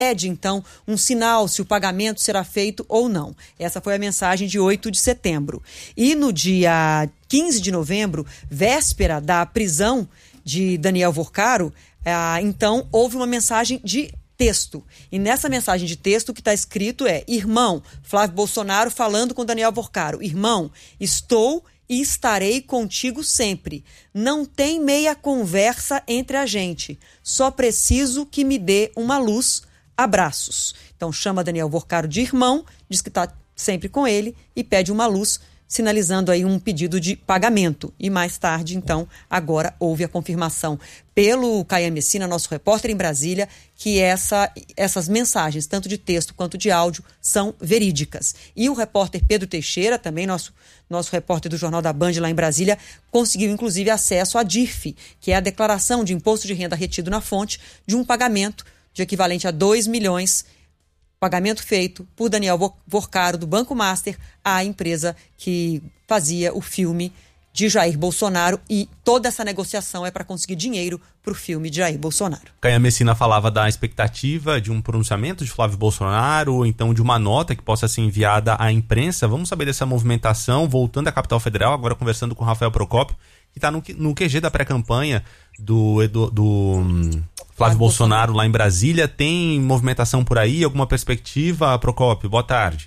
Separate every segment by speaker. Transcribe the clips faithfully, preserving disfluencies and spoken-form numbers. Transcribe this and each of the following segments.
Speaker 1: pede, então, um sinal se o pagamento será feito ou não. Essa foi a mensagem de oito de setembro. E no dia quinze de novembro, véspera da prisão de Daniel Vorcaro, ah, então houve uma mensagem de texto. E nessa mensagem de texto o que está escrito é: irmão, Flávio Bolsonaro falando com Daniel Vorcaro. Irmão, estou e estarei contigo sempre. Não tem meia conversa entre a gente. Só preciso que me dê uma luz. Abraços. Então chama Daniel Vorcaro de irmão, diz que está sempre com ele e pede uma luz, sinalizando aí um pedido de pagamento. E mais tarde, então, agora houve a confirmação pelo Caian Messina, nosso repórter em Brasília, que essa, essas mensagens, tanto de texto quanto de áudio, são verídicas. E o repórter Pedro Teixeira, também nosso, nosso repórter do Jornal da Band lá em Brasília, conseguiu inclusive acesso à D I R F, que é a declaração de imposto de renda retido na fonte de um pagamento de equivalente a dois milhões, pagamento feito por Daniel Vorcaro, do Banco Master, à empresa que fazia o filme de Jair Bolsonaro, e toda essa negociação é para conseguir dinheiro para o filme de Jair Bolsonaro.
Speaker 2: Caian Messina falava da expectativa de um pronunciamento de Flávio Bolsonaro, ou então de uma nota que possa ser enviada à imprensa. Vamos saber dessa movimentação, voltando à capital federal, agora conversando com o Rafael Procópio, que está no, no Q G da pré-campanha do... do, do hum, Flávio Bolsonaro lá em Brasília. Tem movimentação por aí? Alguma perspectiva, Procópio? Boa tarde.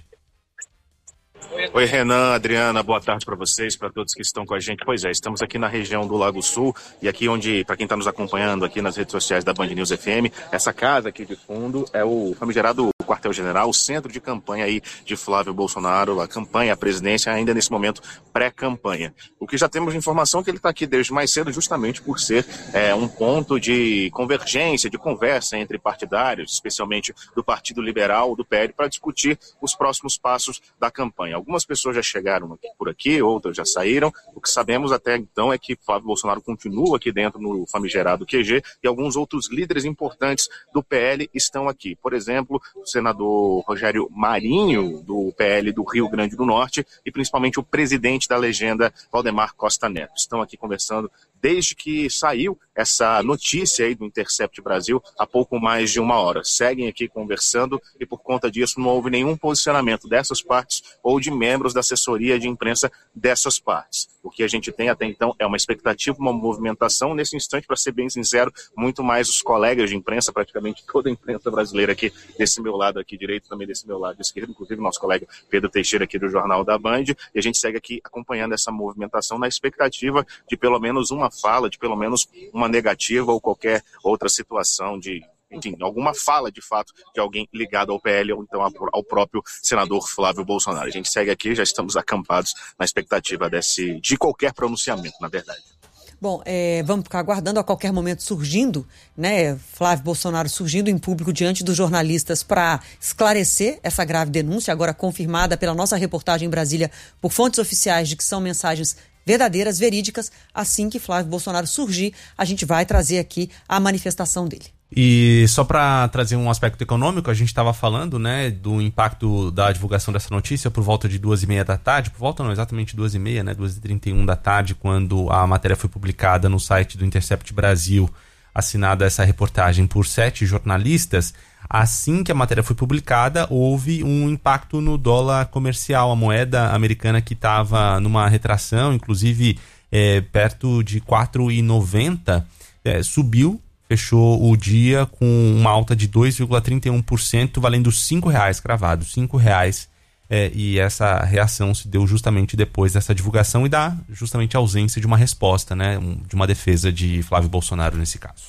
Speaker 3: Oi, Renan, Adriana, boa tarde para vocês, para todos que estão com a gente. Pois é, estamos aqui na região do Lago Sul, e aqui onde, para quem está nos acompanhando aqui nas redes sociais da Band News F M, essa casa aqui de fundo é o famigerado quartel-general, o centro de campanha aí de Flávio Bolsonaro, a campanha, a presidência, ainda nesse momento pré-campanha. O que já temos de informação é que ele está aqui desde mais cedo justamente por ser é, um ponto de convergência, de conversa entre partidários, especialmente do Partido Liberal, do P L, para discutir os próximos passos da campanha. Algumas pessoas já chegaram aqui, por aqui, outras já saíram. O que sabemos até então é que Flávio Bolsonaro continua aqui dentro no famigerado Q G, e alguns outros líderes importantes do P L estão aqui. Por exemplo, o senador Rogério Marinho, do P L do Rio Grande do Norte, e principalmente o presidente da legenda, Valdemar Costa Neto. Estão aqui conversando desde que saiu essa notícia aí do Intercept Brasil há pouco mais de uma hora. Seguem aqui conversando, e por conta disso não houve nenhum posicionamento dessas partes ou de membros da assessoria de imprensa dessas partes. O que a gente tem até então é uma expectativa, uma movimentação. Nesse instante, para ser bem sincero, muito mais os colegas de imprensa, praticamente toda a imprensa brasileira aqui desse meu lado aqui direito, também desse meu lado esquerdo, inclusive nosso colega Pedro Teixeira aqui do Jornal da Band, e a gente segue aqui acompanhando essa movimentação na expectativa de pelo menos uma fala, de pelo menos uma negativa ou qualquer outra situação de, enfim, alguma fala de fato de alguém ligado ao P L ou então ao próprio senador Flávio Bolsonaro. A gente segue aqui, já estamos acampados na expectativa desse, de qualquer pronunciamento, na verdade.
Speaker 1: Bom, é, vamos ficar aguardando, a qualquer momento surgindo, né, Flávio Bolsonaro surgindo em público diante dos jornalistas para esclarecer essa grave denúncia, agora confirmada pela nossa reportagem em Brasília por fontes oficiais de que são mensagens verdadeiras, verídicas. Assim que Flávio Bolsonaro surgir, a gente vai trazer aqui a manifestação dele.
Speaker 2: E só para trazer um aspecto econômico, a gente estava falando, né, do impacto da divulgação dessa notícia por volta de duas e meia da tarde, por volta não, exatamente duas e meia, né, duas e trinta e um da tarde, quando a matéria foi publicada no site do Intercept Brasil, assinada essa reportagem por sete jornalistas. Assim que a matéria foi publicada, houve um impacto no dólar comercial, a moeda americana que estava numa retração, inclusive é, perto de quatro reais e noventa centavos, é, subiu, fechou o dia com uma alta de dois vírgula trinta e um por cento, valendo cinco reais cravado, cinco reais. É, e essa reação se deu justamente depois dessa divulgação e da justamente ausência de uma resposta, né, um, de uma defesa de Flávio Bolsonaro nesse caso.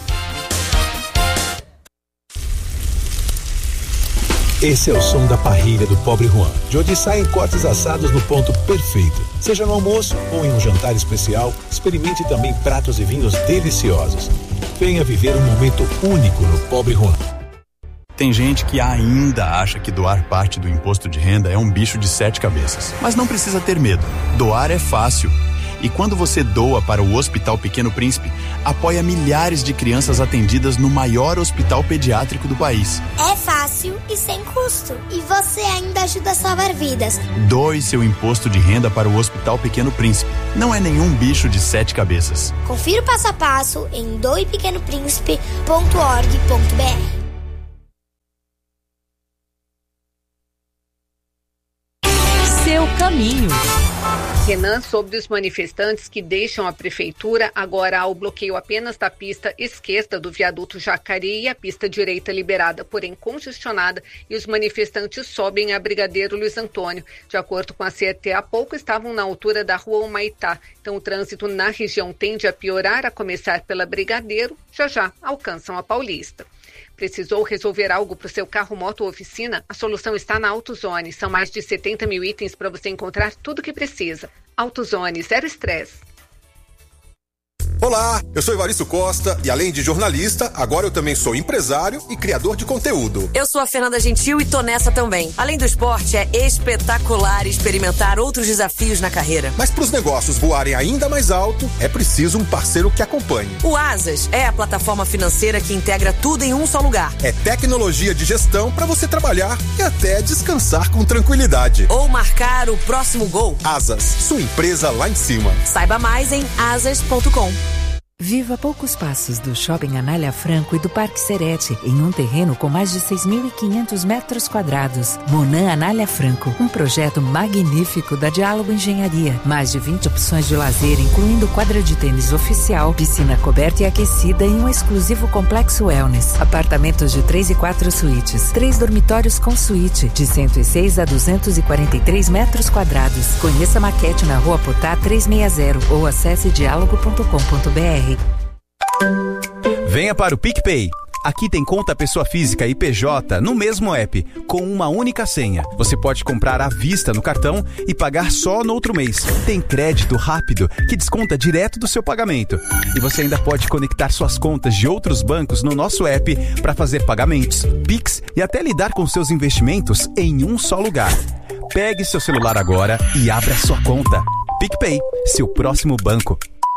Speaker 4: Esse é o som da parrilha do Pobre Juan, de onde saem cortes assados no ponto perfeito. Seja no almoço ou em um jantar especial, experimente também pratos e vinhos deliciosos. Venha viver um momento único no Pobre Juan.
Speaker 5: Tem gente que ainda acha que doar parte do imposto de renda é um bicho de sete cabeças. Mas não precisa ter medo. Doar é fácil. E quando você doa para o Hospital Pequeno Príncipe, apoia milhares de crianças atendidas no maior hospital pediátrico do país.
Speaker 6: É fácil e sem custo. E você ainda ajuda a salvar vidas.
Speaker 5: Doe seu imposto de renda para o Hospital Pequeno Príncipe. Não é nenhum bicho de sete cabeças.
Speaker 6: Confira o passo a passo em doe pequeno príncipe ponto org ponto br.
Speaker 7: seu caminho.
Speaker 8: Renan, sobre os manifestantes que deixam a prefeitura, agora há o bloqueio apenas da pista esquerda do viaduto Jacareí e a pista direita liberada, porém congestionada, e os manifestantes sobem a Brigadeiro Luiz Antônio. De acordo com a C E T, há pouco estavam na altura da rua Humaitá, então o trânsito na região tende a piorar, a começar pela Brigadeiro, já já alcançam a Paulista. Precisou resolver algo para o seu carro, moto ou oficina? A solução está na AutoZone. São mais de setenta mil itens para você encontrar tudo o que precisa. AutoZone, zero estresse.
Speaker 9: Olá, eu sou Evaristo Costa e além de jornalista, agora eu também sou empresário e criador de conteúdo.
Speaker 10: Eu sou a Fernanda Gentil e tô nessa também. Além do esporte, é espetacular experimentar outros desafios na carreira.
Speaker 9: Mas para os negócios voarem ainda mais alto, é preciso um parceiro que acompanhe.
Speaker 10: O Asas é a plataforma financeira que integra tudo em um só lugar.
Speaker 9: É tecnologia de gestão para você trabalhar e até descansar com tranquilidade.
Speaker 10: Ou marcar o próximo gol.
Speaker 9: Asas, sua empresa lá em cima.
Speaker 10: Saiba mais em asas ponto com.
Speaker 11: Viva a poucos passos do Shopping Anália Franco e do Parque Serete, em um terreno com mais de seis mil e quinhentos metros quadrados. Monan Anália Franco, um projeto magnífico da Diálogo Engenharia. Mais de vinte opções de lazer, incluindo quadra de tênis oficial, piscina coberta e aquecida e um exclusivo complexo wellness. Apartamentos de três e quatro suítes, três dormitórios com suíte, de cento e seis a duzentos e quarenta e três metros quadrados. Conheça a maquete na Rua Potá trezentos e sessenta ou acesse diálogo ponto com ponto b r.
Speaker 12: Venha para o PicPay. Aqui tem conta pessoa física e P J no mesmo app, com uma única senha. Você pode comprar à vista no cartão e pagar só no outro mês. Tem crédito rápido que desconta direto do seu pagamento. E você ainda pode conectar suas contas de outros bancos no nosso app para fazer pagamentos, Pix e até lidar com seus investimentos em um só lugar. Pegue seu celular agora e abra sua conta. PicPay, seu próximo banco.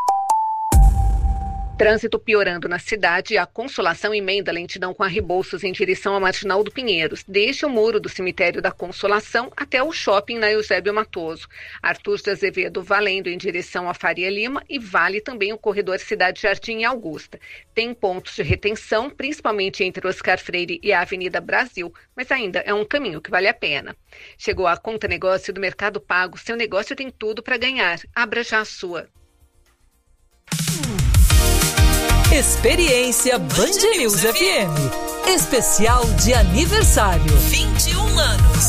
Speaker 8: Trânsito piorando na cidade, a Consolação emenda lentidão com a Rebouças em direção à Marginal do Pinheiros. Deixa o muro do cemitério da Consolação até o shopping na Eusébio Matoso. Arthur de Azevedo valendo em direção à Faria Lima e vale também o corredor Cidade Jardim e Augusta. Tem pontos de retenção, principalmente entre Oscar Freire e a Avenida Brasil, mas ainda é um caminho que vale a pena. Chegou a Conta Negócio do Mercado Pago. Seu negócio tem tudo para ganhar. Abra já a sua.
Speaker 7: Experiência Band News F M. Especial de aniversário. vinte e um anos.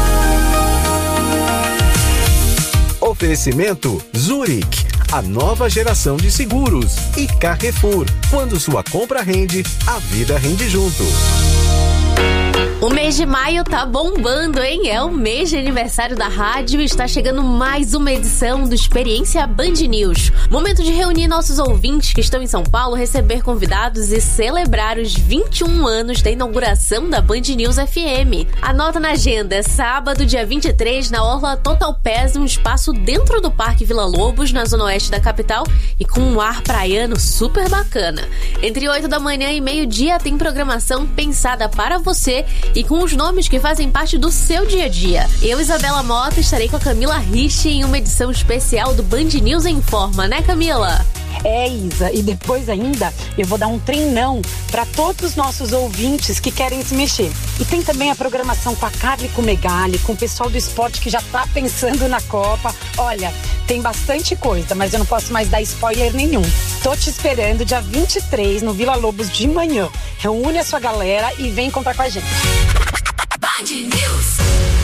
Speaker 4: Oferecimento Zurich, a nova geração de seguros. E Carrefour, quando sua compra rende, a vida rende junto.
Speaker 13: O mês de maio tá bombando, hein? É o mês de aniversário da rádio e está chegando mais uma edição do Experiência Band News. Momento de reunir nossos ouvintes que estão em São Paulo, receber convidados e celebrar os vinte e um anos da inauguração da Band News F M. Anota na agenda, é sábado, dia vinte e três, na Orla Total Pass, um espaço dentro do Parque Vila Lobos, na zona oeste da capital, e com um ar praiano super bacana. Entre oito da manhã e meio-dia tem programação pensada para você e com os nomes que fazem parte do seu dia a dia. Eu, Isabela Mota, estarei com a Camila Ricci em uma edição especial do Band News em Forma, né, Camila?
Speaker 14: É, Isa, e depois ainda eu vou dar um treinão para todos os nossos ouvintes que querem se mexer. E tem também a programação com a Carly Kumegali, com o pessoal do esporte que já tá pensando na Copa. Olha, tem bastante coisa, mas eu não posso mais dar spoiler nenhum. Tô te esperando dia vinte e três no Vila Lobos de manhã. Reúne a sua galera e vem contar com a gente.
Speaker 7: Band News.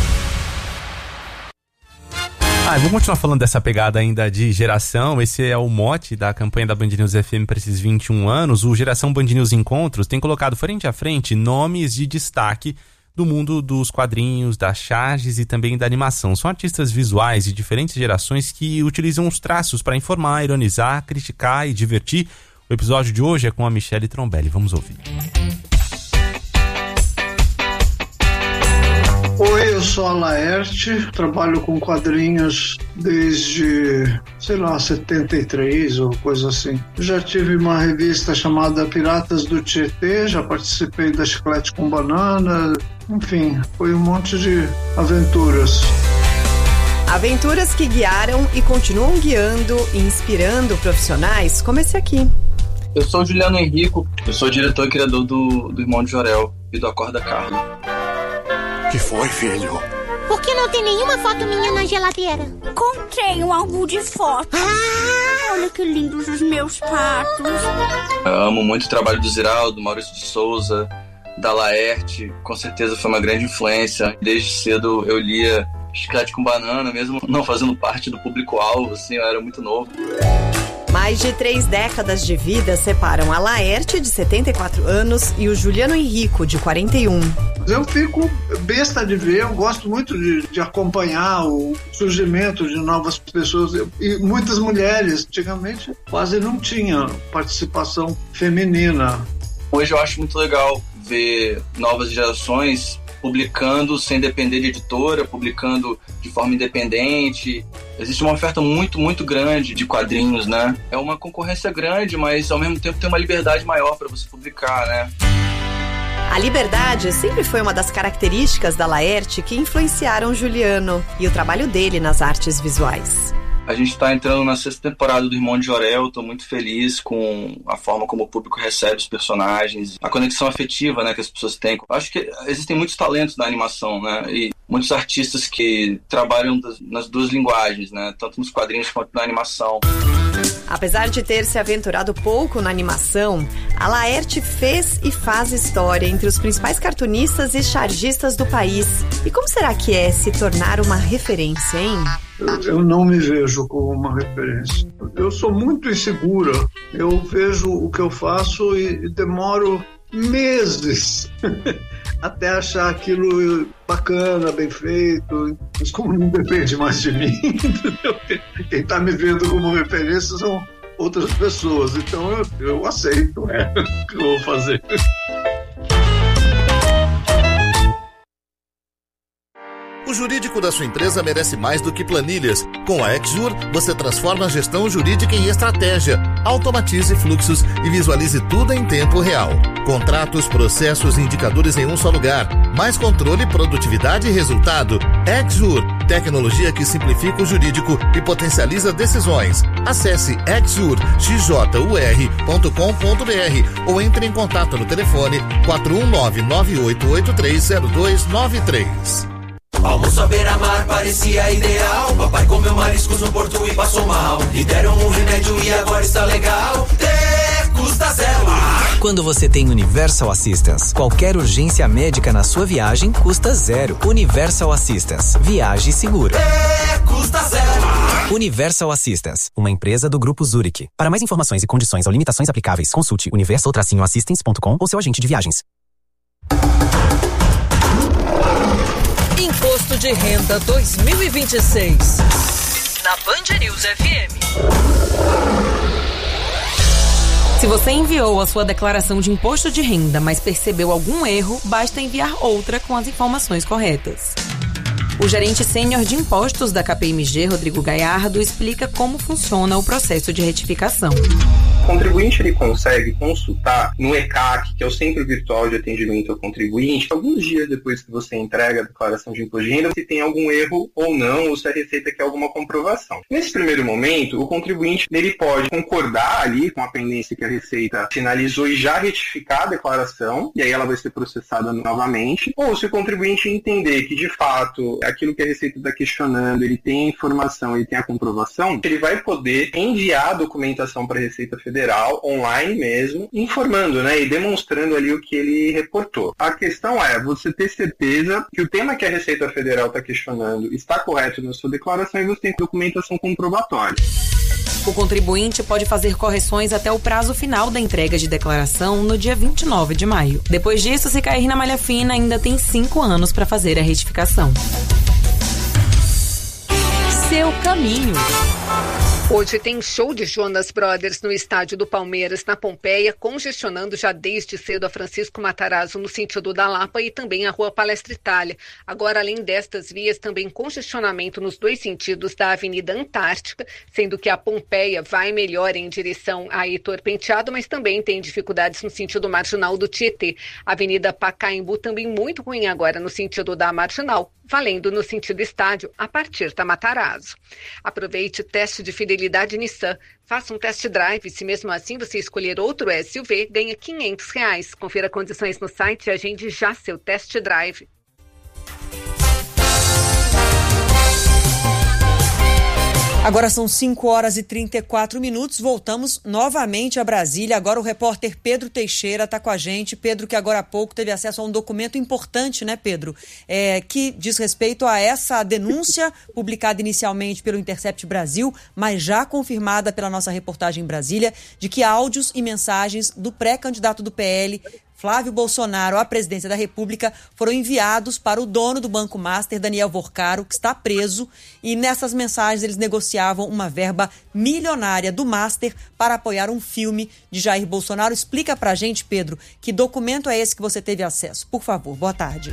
Speaker 2: Ah, vamos continuar falando dessa pegada ainda de geração. Esse é o mote da campanha da Band News F M para esses vinte e um anos. O Geração Band News Encontros tem colocado frente a frente nomes de destaque do mundo dos quadrinhos, das charges e também da animação. São artistas visuais de diferentes gerações que utilizam os traços para informar, ironizar, criticar e divertir. O episódio de hoje é com a Michelle Trombelli. Vamos ouvir.
Speaker 15: Oi, eu sou a Laerte, trabalho com quadrinhos desde, sei lá, setenta e três ou coisa assim. Já tive uma revista chamada Piratas do Tietê, já participei da Chiclete com Banana, enfim, foi um monte de aventuras.
Speaker 1: Aventuras que guiaram e continuam guiando e inspirando profissionais como esse aqui.
Speaker 16: Eu sou o Juliano Henrico, eu sou diretor e criador do, do Irmão de Jorel e do Acorda Carlo.
Speaker 17: Que foi, filho?
Speaker 6: Por que não tem nenhuma foto minha na geladeira?
Speaker 17: Comprei um álbum de fotos. Ah, olha que lindos os meus patos.
Speaker 16: Eu amo muito o trabalho do Ziraldo, do Maurício de Souza, da Laerte. Com certeza foi uma grande influência. Desde cedo eu lia Chiclete com Banana, mesmo não fazendo parte do público-alvo, assim, eu era muito novo.
Speaker 18: Mais de três décadas de vida separam a Laerte, de setenta e quatro anos, e o Juliano Henrico, de quarenta e um.
Speaker 15: Eu fico besta de ver, eu gosto muito de, de acompanhar o surgimento de novas pessoas e muitas mulheres. Antigamente quase não tinha participação feminina.
Speaker 16: Hoje eu acho muito legal ver novas gerações publicando sem depender de editora, publicando de forma independente. Existe uma oferta muito, muito grande de quadrinhos, né? É uma concorrência grande, mas ao mesmo tempo tem uma liberdade maior para você publicar, né?
Speaker 18: A liberdade sempre foi uma das características da Laerte que influenciaram Juliano e o trabalho dele nas artes visuais.
Speaker 16: A gente está entrando na sexta temporada do Irmão de Jorel, estou muito feliz com a forma como o público recebe os personagens, a conexão afetiva, né, que as pessoas têm. Acho que existem muitos talentos na animação, né, e muitos artistas que trabalham das, nas duas linguagens, né, tanto nos quadrinhos quanto na animação.
Speaker 18: Apesar de ter se aventurado pouco na animação, a Laerte fez e faz história entre os principais cartunistas e chargistas do país. E como será que é se tornar uma referência, hein?
Speaker 15: Eu, eu não me vejo como uma referência. Eu sou muito insegura. Eu vejo o que eu faço e, e demoro meses até achar aquilo bacana, bem feito. Mas como não depende mais de mim, entendeu? Quem está me vendo como referência são outras pessoas. Então eu, eu aceito, é o que eu vou fazer.
Speaker 19: O jurídico da sua empresa merece mais do que planilhas. Com a Exjur, você transforma a gestão jurídica em estratégia, automatize fluxos e visualize tudo em tempo real. Contratos, processos e indicadores em um só lugar. Mais controle, produtividade e resultado. Exjur, tecnologia que simplifica o jurídico e potencializa decisões. Acesse exjur x j u r ponto com ponto b r ou entre em contato no telefone quatro um nove, nove oito oito três zero dois nove três.
Speaker 20: Almoço à beira-mar parecia ideal. Papai comeu mariscos no porto e passou mal. Lhe deram um remédio e agora está legal. Ter custa zero.
Speaker 21: Quando você tem Universal Assistance, qualquer urgência médica na sua viagem custa zero. Universal Assistance. Viaje segura.
Speaker 20: Ter custa zero.
Speaker 21: Universal Assistance, uma empresa do Grupo Zurich. Para mais informações e condições ou limitações aplicáveis, consulte universal assistance ponto com ou seu agente de viagens.
Speaker 7: Imposto de Renda dois mil e vinte e seis. Na Band News F M. Se você enviou a sua declaração de imposto de renda, mas percebeu algum erro, basta enviar outra com as informações corretas. O gerente sênior de impostos da K P M G, Rodrigo Galhardo, explica como funciona o processo de retificação.
Speaker 22: O contribuinte ele consegue consultar no E C A C, que é o Centro Virtual de Atendimento ao Contribuinte, alguns dias depois que você entrega a declaração de imposto de renda, se tem algum erro ou não, ou se a Receita quer alguma comprovação. Nesse primeiro momento, o contribuinte ele pode concordar ali com a pendência que a Receita finalizou e já retificar a declaração, e aí ela vai ser processada novamente, ou se o contribuinte entender que, de fato, aquilo que a Receita está questionando, ele tem a informação, ele tem a comprovação, ele vai poder enviar a documentação para a Receita Federal, online mesmo, informando, né, e demonstrando ali o que ele reportou. A questão é você ter certeza que o tema que a Receita Federal está questionando está correto na sua declaração e você tem documentação comprobatória.
Speaker 18: O contribuinte pode fazer correções até o prazo final da entrega de declaração no dia vinte e nove de maio. Depois disso, se cair na malha fina, ainda tem cinco anos para fazer a retificação.
Speaker 7: Seu caminho.
Speaker 8: Hoje tem show de Jonas Brothers no estádio do Palmeiras, na Pompeia, congestionando já desde cedo a Francisco Matarazzo no sentido da Lapa e também a Rua Palestra Itália. Agora, além destas vias, também congestionamento nos dois sentidos da Avenida Antártica, sendo que a Pompeia vai melhor em direção a Heitor Penteado, mas também tem dificuldades no sentido marginal do Tietê. A Avenida Pacaembu também muito ruim agora no sentido da Marginal, valendo no sentido estádio a partir da Matarazzo. Aproveite o teste de fidelidade Nissan. Faça um test drive. Se mesmo assim você escolher outro S U V, ganha quinhentos reais. Confira condições no site e agende já seu test drive.
Speaker 1: Agora são cinco horas e trinta e quatro minutos, voltamos novamente a Brasília. Agora o repórter Pedro Teixeira está com a gente. Pedro, que agora há pouco teve acesso a um documento importante, né, Pedro? É, que diz respeito a essa denúncia publicada inicialmente pelo Intercept Brasil, mas já confirmada pela nossa reportagem em Brasília, de que áudios e mensagens do pré-candidato do P L, Flávio Bolsonaro, à presidência da República, foram enviados para o dono do Banco Master, Daniel Vorcaro, que está preso, e nessas mensagens eles negociavam uma verba milionária do Master para apoiar um filme de Jair Bolsonaro. Explica pra gente, Pedro, que documento é esse que você teve acesso? Por favor, boa tarde.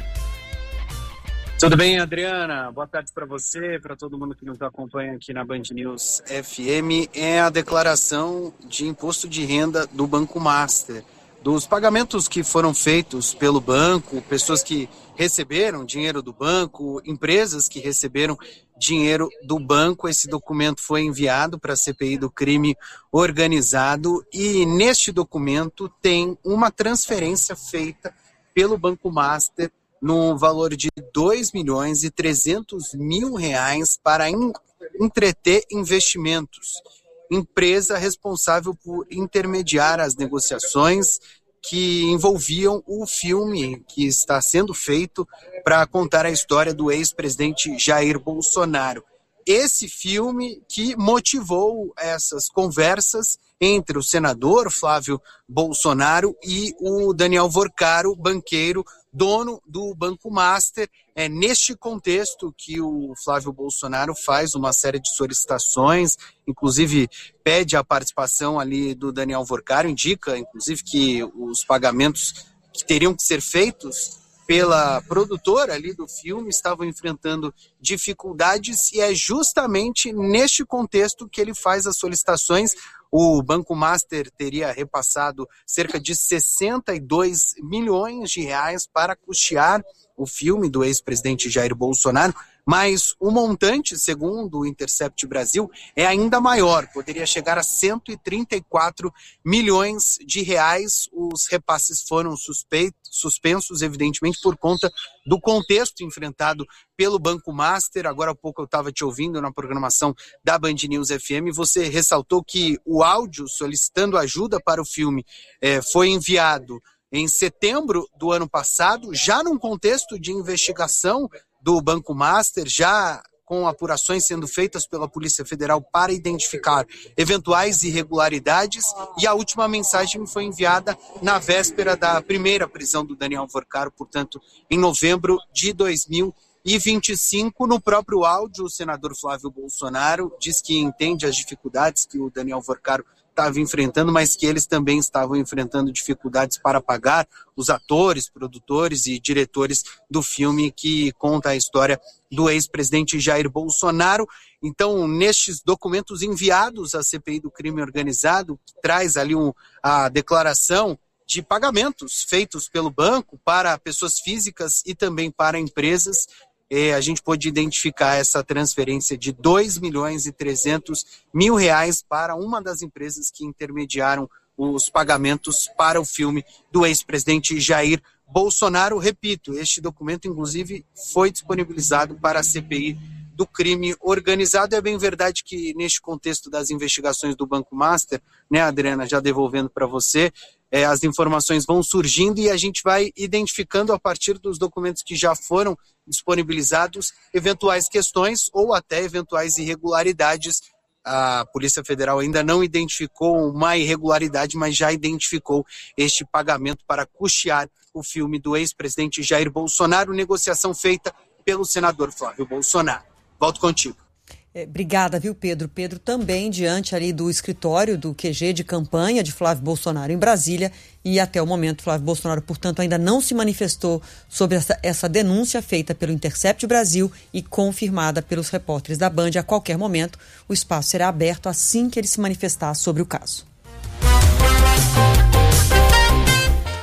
Speaker 3: Tudo bem, Adriana? Boa tarde para você, para todo mundo que nos acompanha aqui na Band News F M. É a declaração de imposto de renda do Banco Master, dos pagamentos que foram feitos pelo banco, pessoas que receberam dinheiro do banco, empresas que receberam dinheiro do banco. Esse documento foi enviado para a C P I do crime organizado e neste documento tem uma transferência feita pelo Banco Master no valor de dois milhões e trezentos mil reais para in- entreter investimentos. Empresa responsável por intermediar as negociações que envolviam o filme que está sendo feito para contar a história do ex-presidente Jair Bolsonaro. Esse filme que motivou essas conversas entre o senador Flávio Bolsonaro e o Daniel Vorcaro, banqueiro, dono do Banco Master. É neste contexto que o Flávio Bolsonaro faz uma série de solicitações, inclusive pede a participação ali do Daniel Vorcaro, indica inclusive que os pagamentos que teriam que ser feitos pela produtora ali do filme estavam enfrentando dificuldades, e é justamente neste contexto que ele faz as solicitações. O Banco Master teria repassado cerca de sessenta e dois milhões de reais para custear o filme do ex-presidente Jair Bolsonaro, mas o montante, segundo o Intercept Brasil, é ainda maior, poderia chegar a cento e trinta e quatro milhões de reais. Os repasses foram suspeitos, suspensos, evidentemente, por conta do contexto enfrentado pelo Banco Master. Agora há pouco eu estava te ouvindo na programação da Band News F M, você ressaltou que o áudio solicitando ajuda para o filme eh, foi enviado em setembro do ano passado, já num contexto de investigação do Banco Master, já com apurações sendo feitas pela Polícia Federal para identificar eventuais irregularidades, e a última mensagem foi enviada na véspera da primeira prisão do Daniel Vorcaro, portanto, em novembro de dois mil e vinte e cinco. No próprio áudio, o senador Flávio Bolsonaro diz que entende as dificuldades que o Daniel Vorcaro estava enfrentando, mas que eles também estavam enfrentando dificuldades para pagar os atores, produtores e diretores do filme que conta a história do ex-presidente Jair Bolsonaro. Então, nestes documentos enviados à C P I do crime organizado, que traz ali um, a declaração de pagamentos feitos pelo banco para pessoas físicas e também para empresas, É, a gente pôde identificar essa transferência de dois milhões e trezentos mil reais para uma das empresas que intermediaram os pagamentos para o filme do ex-presidente Jair Bolsonaro. Repito, este documento, inclusive, foi disponibilizado para a C P I do crime organizado. É bem verdade que, neste contexto das investigações do Banco Master, né, Adriana, já devolvendo para você, É, as informações vão surgindo e a gente vai identificando, a partir dos documentos que já foram disponibilizados, eventuais questões ou até eventuais irregularidades. A Polícia Federal ainda não identificou uma irregularidade, mas já identificou este pagamento para custear o filme do ex-presidente Jair Bolsonaro, negociação feita pelo senador Flávio Bolsonaro. Volto contigo.
Speaker 1: É, obrigada, viu, Pedro? Pedro também diante ali do escritório do Q G de campanha de Flávio Bolsonaro em Brasília, e até o momento Flávio Bolsonaro, portanto, ainda não se manifestou sobre essa, essa denúncia feita pelo Intercept Brasil e confirmada pelos repórteres da Band. A qualquer momento o espaço será aberto assim que ele se manifestar sobre o caso.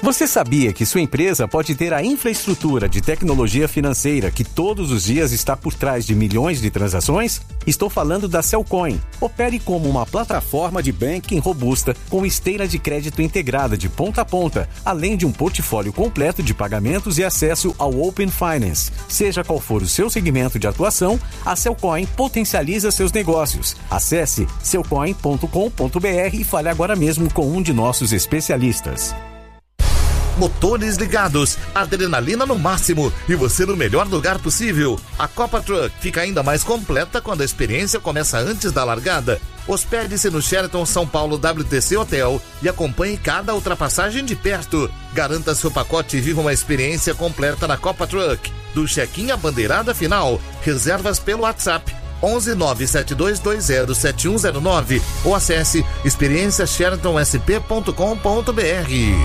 Speaker 12: Você sabia que sua empresa pode ter a infraestrutura de tecnologia financeira que todos os dias está por trás de milhões de transações? Estou falando da Cellcoin. Opere como uma plataforma de banking robusta com esteira de crédito integrada de ponta a ponta, além de um portfólio completo de pagamentos e acesso ao Open Finance. Seja qual for o seu segmento de atuação, a Cellcoin potencializa seus negócios. Acesse cellcoin ponto com ponto b r e fale agora mesmo com um de nossos especialistas.
Speaker 19: Motores ligados, adrenalina no máximo e você no melhor lugar possível. A Copa Truck fica ainda mais completa quando a experiência começa antes da largada. Hospede-se no Sheraton São Paulo W T C Hotel e acompanhe cada ultrapassagem de perto. Garanta seu pacote e viva uma experiência completa na Copa Truck. Do check-in à bandeirada final, reservas pelo WhatsApp onze nove sete dois dois zero sete um zero nove ou acesse experiência sheraton s p ponto com ponto b r.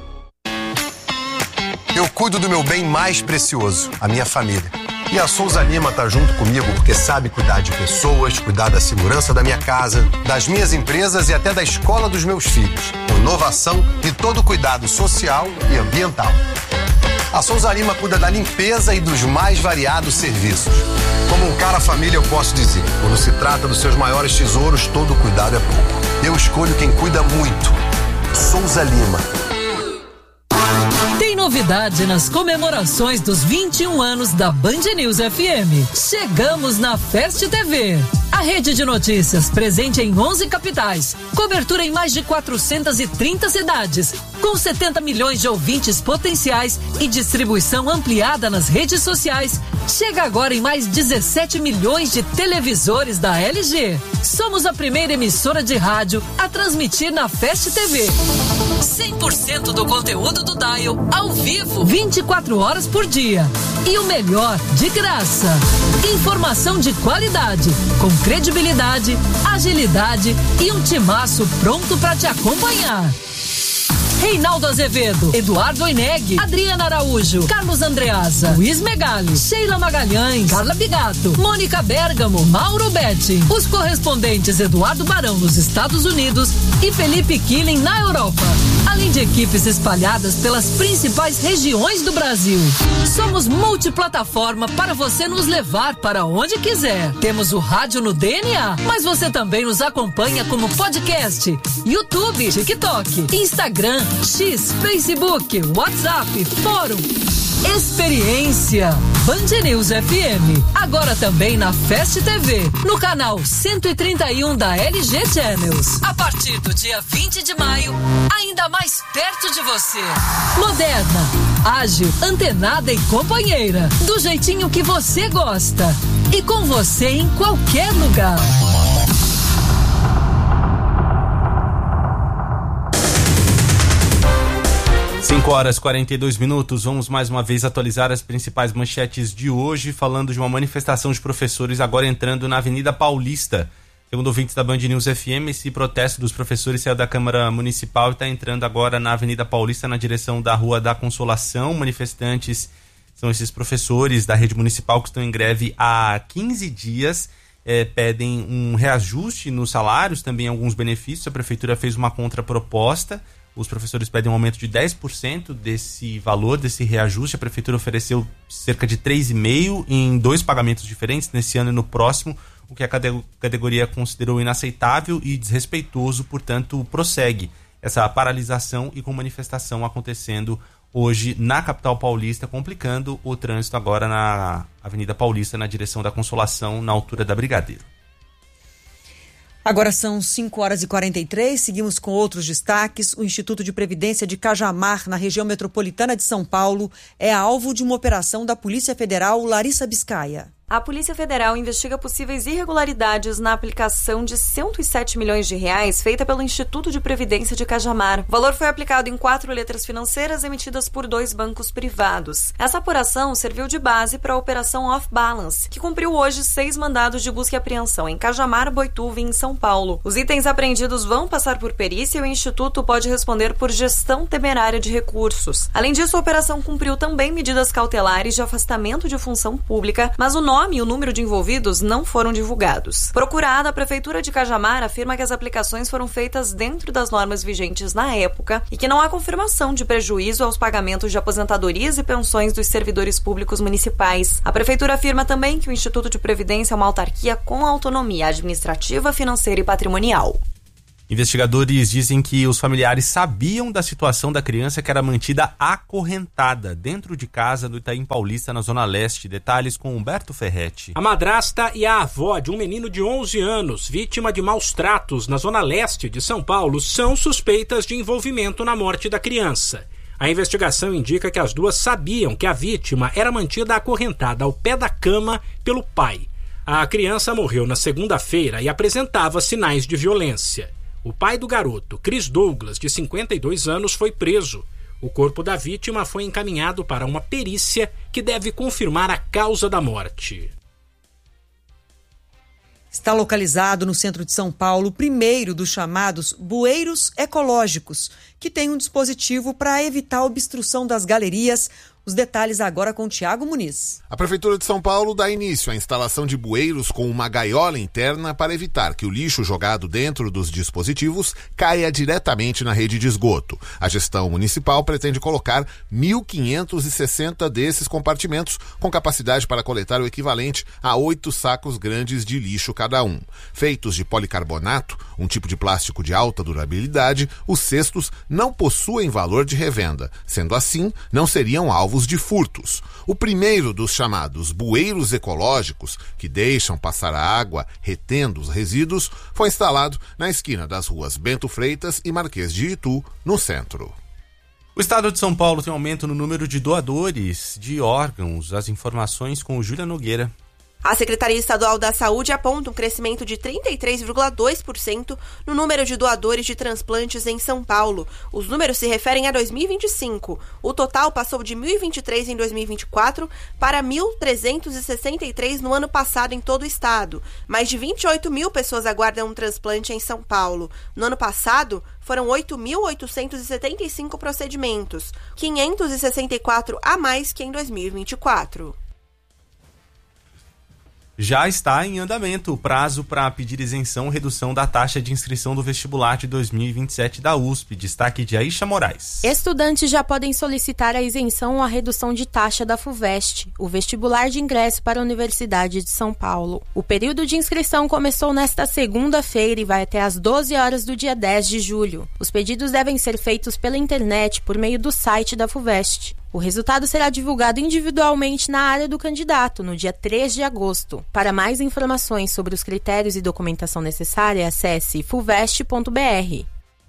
Speaker 5: Eu cuido do meu bem mais precioso, a minha família. E a Souza Lima tá junto comigo porque sabe cuidar de pessoas, cuidar da segurança da minha casa, das minhas empresas e até da escola dos meus filhos. Com inovação e todo o cuidado social e ambiental. A Souza Lima cuida da limpeza e dos mais variados serviços. Como um cara família, eu posso dizer, quando se trata dos seus maiores tesouros, todo cuidado é pouco. Eu escolho quem cuida muito. Souza Lima.
Speaker 9: Tem novidade nas comemorações dos vinte e um anos da Band News F M. Chegamos na Fest T V. A rede de notícias presente em onze capitais, cobertura em mais de quatrocentas e trinta cidades, com setenta milhões de ouvintes potenciais e distribuição ampliada nas redes sociais, chega agora em mais dezessete milhões de televisores da L G. Somos a primeira emissora de rádio a transmitir na Fest T V. cem por cento do conteúdo do Dial ao vivo, vinte e quatro horas por dia. E o melhor, de graça. Informação de qualidade, com credibilidade, agilidade e um timaço pronto para te acompanhar. Reinaldo Azevedo, Eduardo Oineg, Adriana Araújo, Carlos Andreasa, Luiz Megali, Sheila Magalhães, Carla Bigato, Mônica Bergamo, Mauro Betti. Os correspondentes Eduardo Barão nos Estados Unidos e Felipe Killing na Europa. Além de equipes espalhadas pelas principais regiões do Brasil. Somos multiplataforma para você nos levar para onde quiser. Temos o rádio no D N A, mas você também nos acompanha como podcast, YouTube, TikTok, Instagram, X, Facebook, WhatsApp, Fórum. Experiência Band News F M. Agora também na Fest T V, no canal cento e trinta e um da L G Channels. A partir do dia vinte de maio, ainda mais perto de você. Moderna, ágil, antenada e companheira. Do jeitinho que você gosta. E com você em qualquer lugar.
Speaker 2: cinco horas e quarenta e dois minutos, vamos mais uma vez atualizar as principais manchetes de hoje, falando de uma manifestação de professores agora entrando na Avenida Paulista. Segundo ouvintes da Band News F M, esse protesto dos professores saiu da Câmara Municipal e está entrando agora na Avenida Paulista, na direção da Rua da Consolação. Manifestantes são esses professores da rede municipal que estão em greve há quinze dias, é, pedem um reajuste nos salários, também alguns benefícios. A Prefeitura fez uma contraproposta. Os professores pedem um aumento de dez por cento desse valor, desse reajuste. A Prefeitura ofereceu cerca de três vírgula cinco por cento em dois pagamentos diferentes, nesse ano e no próximo, o que a categoria considerou inaceitável e desrespeitoso, portanto, prossegue essa paralisação e com manifestação acontecendo hoje na capital paulista, complicando o trânsito agora na Avenida Paulista, na direção da Consolação, na altura da Brigadeiro.
Speaker 1: Agora são cinco horas e quarenta e três, seguimos com outros destaques. O Instituto de Previdência de Cajamar, na região metropolitana de São Paulo, é alvo de uma operação da Polícia Federal. Larissa Biscaia.
Speaker 23: A Polícia Federal investiga possíveis irregularidades na aplicação de cento e sete milhões de reais feita pelo Instituto de Previdência de Cajamar. O valor foi aplicado em quatro letras financeiras emitidas por dois bancos privados. Essa apuração serviu de base para a Operação Off Balance, que cumpriu hoje seis mandados de busca e apreensão em Cajamar, Boituva e em São Paulo. Os itens apreendidos vão passar por perícia e o Instituto pode responder por gestão temerária de recursos. Além disso, a operação cumpriu também medidas cautelares de afastamento de função pública, mas o nome nome e o número de envolvidos não foram divulgados. Procurada, a Prefeitura de Cajamar afirma que as aplicações foram feitas dentro das normas vigentes na época e que não há confirmação de prejuízo aos pagamentos de aposentadorias e pensões dos servidores públicos municipais. A Prefeitura afirma também que o Instituto de Previdência é uma autarquia com autonomia administrativa, financeira e patrimonial.
Speaker 2: Investigadores dizem que os familiares sabiam da situação da criança que era mantida acorrentada dentro de casa no Itaim Paulista, na Zona Leste. Detalhes com Humberto Ferretti.
Speaker 4: A madrasta e a avó de um menino de onze anos, vítima de maus tratos na Zona Leste de São Paulo, são suspeitas de envolvimento na morte da criança. A investigação indica que as duas sabiam que a vítima era mantida acorrentada ao pé da cama pelo pai. A criança morreu na segunda-feira e apresentava sinais de violência. O pai do garoto, Chris Douglas, de cinquenta e dois anos, foi preso. O corpo da vítima foi encaminhado para uma perícia que deve confirmar a causa da morte.
Speaker 1: Está localizado no centro de São Paulo o primeiro dos chamados bueiros ecológicos, que tem um dispositivo para evitar a obstrução das galerias. Os detalhes agora com Tiago Muniz.
Speaker 10: A Prefeitura de São Paulo dá início à instalação de bueiros com uma gaiola interna para evitar que o lixo jogado dentro dos dispositivos caia diretamente na rede de esgoto. A gestão municipal pretende colocar mil quinhentos e sessenta desses compartimentos, com capacidade para coletar o equivalente a oito sacos grandes de lixo cada um. Feitos de policarbonato, um tipo de plástico de alta durabilidade, os cestos não possuem valor de revenda. Sendo assim, não seriam alvos de furtos. O primeiro dos chamados bueiros ecológicos, que deixam passar a água retendo os resíduos, foi instalado na esquina das ruas Bento Freitas e Marquês de Itu, no centro.
Speaker 2: O estado de São Paulo tem aumento no número de doadores de órgãos. As informações com Júlia Nogueira.
Speaker 11: A Secretaria Estadual da Saúde aponta um crescimento de trinta e três vírgula dois por cento no número de doadores de transplantes em São Paulo. Os números se referem a dois mil e vinte e cinco. O total passou de mil e vinte e três em dois mil e vinte e quatro para mil trezentos e sessenta e três no ano passado em todo o estado. Mais de vinte e oito mil pessoas aguardam um transplante em São Paulo. No ano passado, foram oito mil oitocentos e setenta e cinco procedimentos, quinhentos e sessenta e quatro a mais que em dois mil e vinte e quatro.
Speaker 2: Já está em andamento o prazo para pedir isenção ou redução da taxa de inscrição do vestibular de dois mil e vinte e sete da U S P. Destaque de Aisha Moraes.
Speaker 24: Estudantes já podem solicitar a isenção ou a redução de taxa da FUVEST, o vestibular de ingresso para a Universidade de São Paulo. O período de inscrição começou nesta segunda-feira e vai até às doze horas do dia dez de julho. Os pedidos devem ser feitos pela internet por meio do site da FUVEST. O resultado será divulgado individualmente na área do candidato no dia três de agosto. Para mais informações sobre os critérios e documentação necessária, acesse fuvest ponto b r.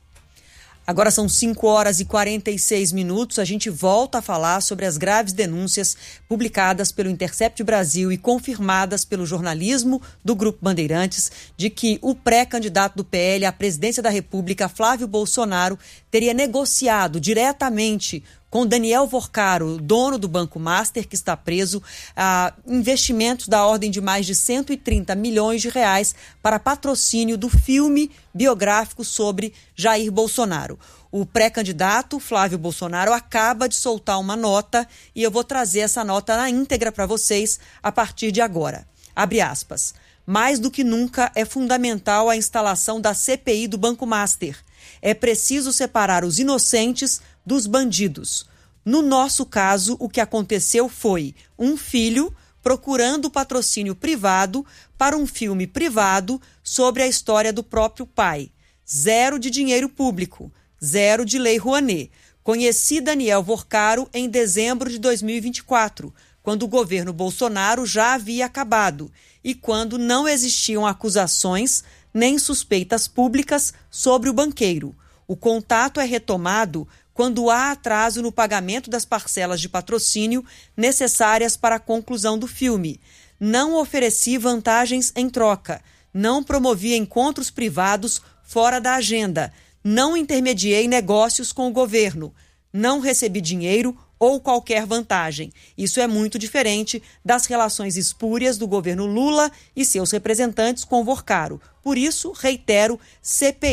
Speaker 1: Agora são cinco horas e quarenta e seis minutos. A gente volta a falar sobre as graves denúncias publicadas pelo Intercept Brasil e confirmadas pelo jornalismo do Grupo Bandeirantes de que o pré-candidato do P L à presidência da República, Flávio Bolsonaro, teria negociado diretamente com Daniel Vorcaro, dono do Banco Master, que está preso, a investimentos da ordem de mais de cento e trinta milhões de reais para patrocínio do filme biográfico sobre Jair Bolsonaro. O pré-candidato, Flávio Bolsonaro, acaba de soltar uma nota e eu vou trazer essa nota na íntegra para vocês a partir de agora. Abre aspas. Mais do que nunca é fundamental a instalação da C P I do Banco Master. É preciso separar os inocentes dos bandidos. No nosso caso, o que aconteceu foi um filho procurando patrocínio privado para um filme privado sobre a história do próprio pai. Zero de dinheiro público, zero de lei Rouanet. Conheci Daniel Vorcaro em dezembro de dois mil e vinte e quatro, quando o governo Bolsonaro já havia acabado e quando não existiam acusações nem suspeitas públicas sobre o banqueiro. O contato é retomado quando há atraso no pagamento das parcelas de patrocínio necessárias para a conclusão do filme. Não ofereci vantagens em troca, não promovi encontros privados fora da agenda, não intermediei negócios com o governo, não recebi dinheiro ou qualquer vantagem. Isso é muito diferente das relações espúrias do governo Lula e seus representantes com Vorcaro. Por isso, reitero, C P I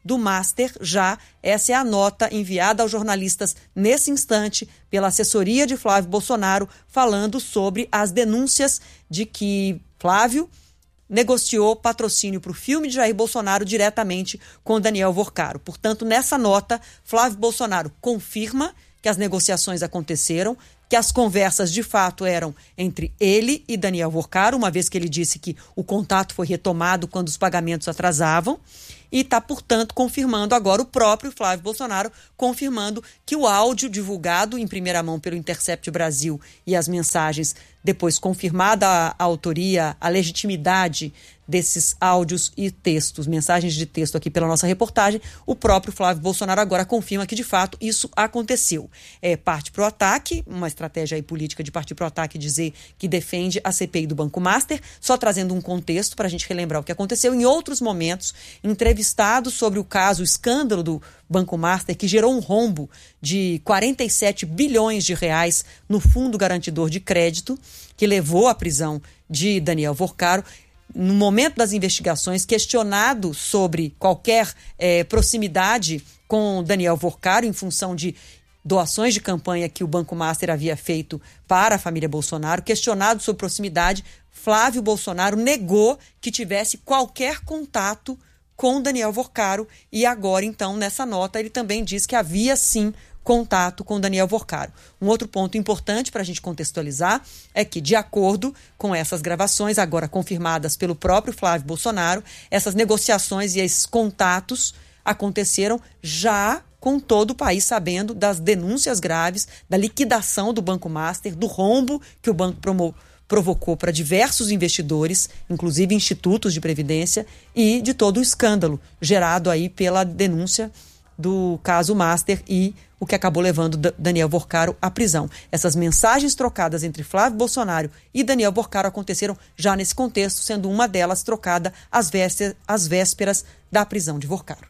Speaker 1: do Master já. Essa é a nota enviada aos jornalistas nesse instante pela assessoria de Flávio Bolsonaro, falando sobre as denúncias de que Flávio negociou patrocínio para o filme de Jair Bolsonaro diretamente com Daniel Vorcaro. Portanto, nessa nota, Flávio Bolsonaro confirma que as negociações aconteceram, que as conversas de fato eram entre ele e Daniel Vorcaro, uma vez que ele disse que o contato foi retomado quando os pagamentos atrasavam, e está, portanto, confirmando agora o próprio Flávio Bolsonaro, confirmando que o áudio divulgado em primeira mão pelo Intercept Brasil e as mensagens, depois confirmada a, a autoria, a legitimidade desses áudios e textos, mensagens de texto aqui pela nossa reportagem, o próprio Flávio Bolsonaro agora confirma que, de fato, isso aconteceu. É, parte para o ataque, uma estratégia aí política de partir para o ataque e dizer que defende a C P I do Banco Master, só trazendo um contexto para a gente relembrar o que aconteceu. Em outros momentos, entrevistado sobre o caso, o escândalo do Banco Master, que gerou um rombo de quarenta e sete bilhões de reais no Fundo Garantidor de Crédito, que levou à prisão de Daniel Vorcaro. No momento das investigações, questionado sobre qualquer eh, proximidade com Daniel Vorcaro em função de doações de campanha que o Banco Master havia feito para a família Bolsonaro, questionado sobre proximidade, Flávio Bolsonaro negou que tivesse qualquer contato com Daniel Vorcaro, e agora, então, nessa nota, ele também diz que havia, sim, contato com Daniel Vorcaro. Um outro ponto importante para a gente contextualizar é que, de acordo com essas gravações, agora confirmadas pelo próprio Flávio Bolsonaro, essas negociações e esses contatos aconteceram já com todo o país sabendo das denúncias graves, da liquidação do Banco Master, do rombo que o banco promoveu, provocou para diversos investidores, inclusive institutos de previdência, e de todo o escândalo gerado aí pela denúncia do caso Master e o que acabou levando Daniel Vorcaro à prisão. Essas mensagens trocadas entre Flávio Bolsonaro e Daniel Vorcaro aconteceram já nesse contexto, sendo uma delas trocada às vésperas, às vésperas da prisão de Vorcaro.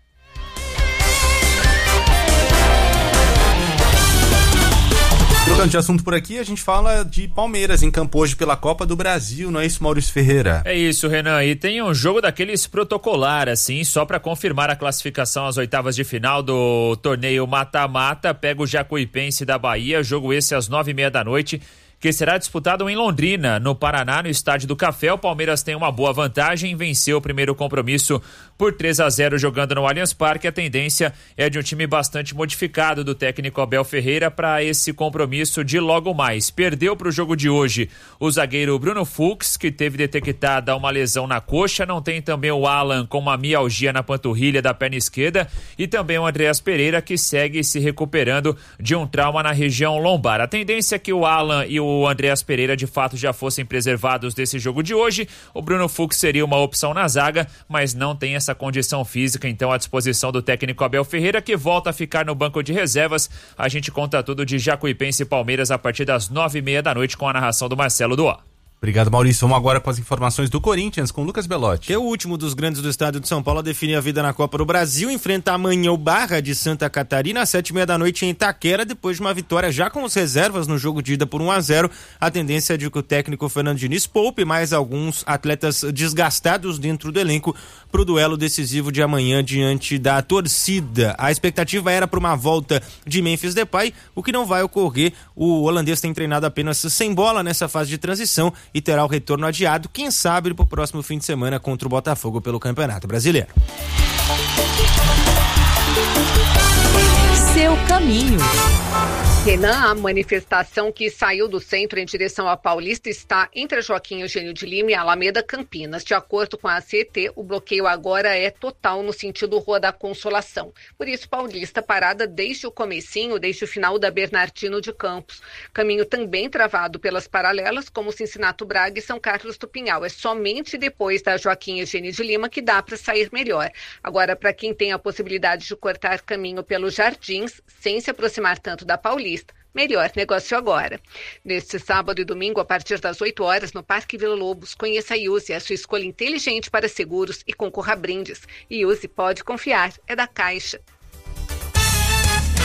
Speaker 2: Trocando de assunto por aqui, a gente fala de Palmeiras em campo hoje pela Copa do Brasil, não é isso, Maurício Ferreira?
Speaker 6: É isso, Renan, e tem um jogo daqueles protocolar, assim, só para confirmar a classificação às oitavas de final do torneio mata-mata. Pega o Jacuipense da Bahia, jogo esse às nove e meia da noite, que será disputado em Londrina, no Paraná, no Estádio do Café. O Palmeiras tem uma boa vantagem, venceu o primeiro compromisso por três a zero jogando no Allianz Parque. A tendência é de um time bastante modificado do técnico Abel Ferreira para esse compromisso de logo mais. Perdeu para o jogo de hoje o zagueiro Bruno Fux, que teve detectada uma lesão na coxa. Não tem também o Alan com uma mialgia na panturrilha da perna esquerda, e também o Andreas Pereira, que segue se recuperando de um trauma na região lombar. A tendência é que o Alan e o Andreas Pereira de fato já fossem preservados desse jogo de hoje. O Bruno Fux seria uma opção na zaga, mas não tem essa condição física, então à disposição do técnico Abel Ferreira, que volta a ficar no banco de reservas. A gente conta tudo de Jacuipense e Palmeiras a partir das nove e meia da noite com a narração do Marcelo Duó.
Speaker 2: Obrigado, Maurício. Vamos agora com as informações do Corinthians, com Lucas Belotti.
Speaker 13: Que é o último dos grandes do estado de São Paulo a definir a vida na Copa do Brasil. Enfrenta amanhã o Barra de Santa Catarina, às sete e meia da noite em Itaquera, depois de uma vitória já com as reservas no jogo de ida por um a zero. A tendência é de que o técnico Fernando Diniz poupe mais alguns atletas desgastados dentro do elenco para o duelo decisivo de amanhã diante da torcida. A expectativa era para uma volta de Memphis Depay, o que não vai ocorrer. O holandês tem treinado apenas sem bola nessa fase de transição e terá o retorno adiado, quem sabe, para o próximo fim de semana contra o Botafogo pelo Campeonato Brasileiro.
Speaker 24: Seu caminho.
Speaker 8: Renan, a manifestação que saiu do centro em direção à Paulista está entre Joaquim Eugênio de Lima e Alameda Campinas. De acordo com a A C E T, o bloqueio agora é total no sentido Rua da Consolação. Por isso, Paulista parada desde o comecinho, desde o final da Bernardino de Campos. Caminho também travado pelas paralelas, como Cincinato Braga e São Carlos do Pinhal. É somente depois da Joaquim Eugênio de Lima que dá para sair melhor. Agora, para quem tem a possibilidade de cortar caminho pelos Jardins, sem se aproximar tanto da Paulista, melhor negócio agora. Neste sábado e domingo, a partir das oito horas, no Parque Vila Lobos, conheça a Iuse, a sua escolha inteligente para seguros, e concorra a brindes. Iuse, pode confiar, é da Caixa.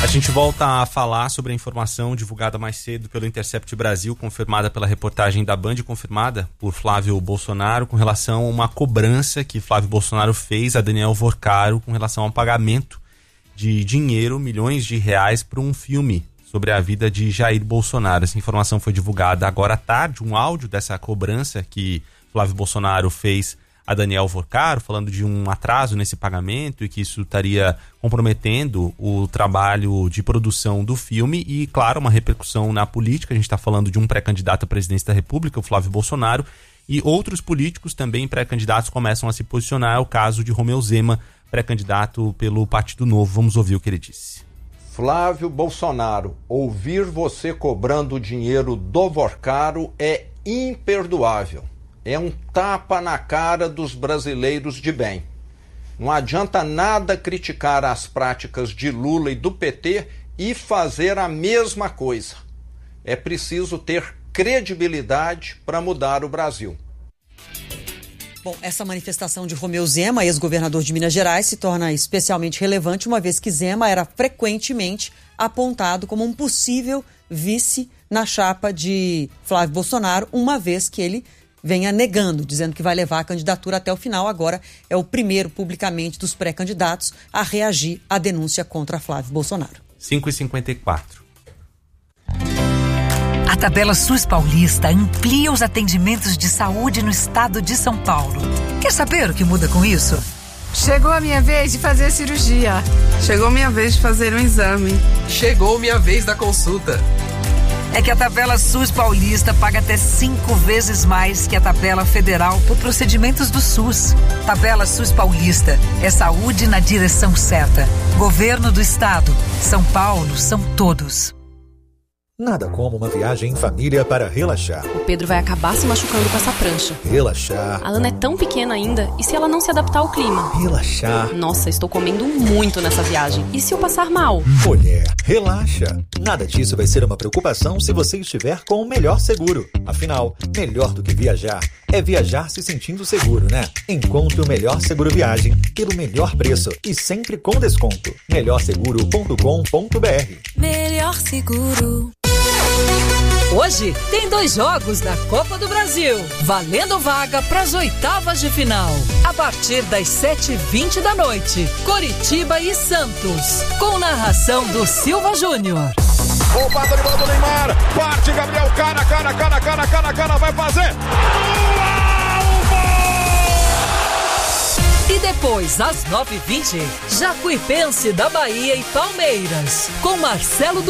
Speaker 2: gente volta a falar sobre a informação divulgada mais cedo pelo Intercept Brasil, confirmada pela reportagem da Band, confirmada por Flávio Bolsonaro, com relação a uma cobrança que Flávio Bolsonaro fez a Daniel Vorcaro com relação ao pagamento de dinheiro, milhões de reais, para um filme sobre a vida de Jair Bolsonaro. Essa informação foi divulgada agora à tarde, um áudio dessa cobrança que Flávio Bolsonaro fez a Daniel Vorcaro, falando de um atraso nesse pagamento e que isso estaria comprometendo o trabalho de produção do filme e, claro, uma repercussão na política. A gente está falando de um pré-candidato à presidência da República, o Flávio Bolsonaro, e outros políticos também pré-candidatos começam a se posicionar. É o caso de Romeu Zema, pré-candidato pelo Partido Novo. Vamos ouvir o que ele disse.
Speaker 14: Flávio Bolsonaro, ouvir você cobrando dinheiro do Vorcaro é imperdoável. É um tapa na cara dos brasileiros de bem. Não adianta nada criticar as práticas de Lula e do P T e fazer a mesma coisa. É preciso ter credibilidade para mudar o Brasil.
Speaker 1: Bom, essa manifestação de Romeu Zema, ex-governador de Minas Gerais, se torna especialmente relevante, uma vez que Zema era frequentemente apontado como um possível vice na chapa de Flávio Bolsonaro, uma vez que ele venha negando, dizendo que vai levar a candidatura até o final. Agora é o primeiro publicamente dos pré-candidatos a reagir à denúncia contra Flávio Bolsonaro.
Speaker 2: cinco e cinquenta e quatro.
Speaker 15: A tabela SUS paulista amplia os atendimentos de saúde no estado de São Paulo. Quer saber o que muda com isso?
Speaker 16: Chegou a minha vez de fazer a cirurgia. Chegou a minha vez de fazer um exame.
Speaker 17: Chegou minha vez da consulta.
Speaker 15: É que a tabela SUS paulista paga até cinco vezes mais que a tabela federal por procedimentos do SUS. Tabela SUS paulista é saúde na direção certa. Governo do estado. São Paulo são todos.
Speaker 25: Nada como uma viagem em família para relaxar.
Speaker 26: O Pedro vai acabar se machucando com essa prancha.
Speaker 25: Relaxar.
Speaker 26: A Ana é tão pequena ainda, e se ela não se adaptar ao clima?
Speaker 25: Relaxar.
Speaker 26: Nossa, estou comendo muito nessa viagem. E se eu passar mal?
Speaker 25: Mulher, relaxa. Nada disso vai ser uma preocupação se você estiver com o melhor seguro. Afinal, melhor do que viajar é viajar se sentindo seguro, né? Encontre o melhor seguro viagem pelo melhor preço e sempre com desconto. melhor seguro ponto com ponto b r.
Speaker 9: Melhor Seguro. Hoje tem dois jogos da Copa do Brasil, valendo vaga para as oitavas de final. A partir das sete e vinte da noite, Coritiba e Santos, com narração do Silva Júnior.
Speaker 27: Roubada de bola do Neymar, parte Gabriel, cara, cara, cara, cara, cara, cara, vai fazer.
Speaker 9: E depois, às nove e vinte, Jacuipense da Bahia e Palmeiras, com Marcelo